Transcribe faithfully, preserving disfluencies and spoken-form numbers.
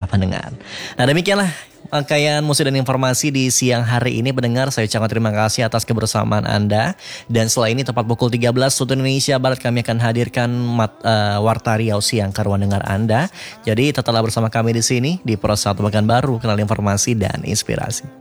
pendengar. Nah demikianlah rangkaian musik dan informasi di siang hari ini pendengar. Saya ucapkan terima kasih atas kebersamaan Anda. Dan setelah ini tepat pukul tiga belas waktu Indonesia Barat kami akan hadirkan mat, uh, Warta Riau Siang karuan dengar Anda. Jadi tetaplah bersama kami di sini di Pro satu Pekanbaru, kenal informasi dan inspirasi.